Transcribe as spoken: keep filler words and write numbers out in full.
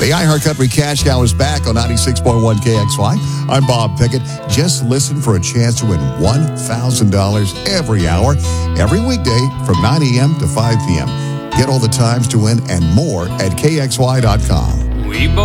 The iHeart Country Cash Cow is back on ninety-six point one K X Y. I'm Bob Pickett. Just listen for a chance to win one thousand dollars every hour, every weekday from nine a.m. to five p.m. Get all the times to win and more at K X Y dot com. We both